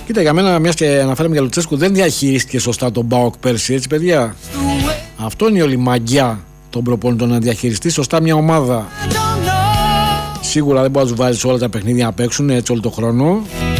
Κοίτα, για μένα, μιας και αναφέραμε για Λουτσέσκου, δεν διαχειρίστηκε σωστά τον ΠΑΟΚ πέρσι, έτσι παιδιά. Αυτό είναι όλη η μαγιά των προπονητών, να διαχειριστεί σωστά μια ομάδα. Σίγουρα δεν μπορεί να του βάλει όλα τα παιχνίδια να παίξουν έτσι όλο τον χρόνο.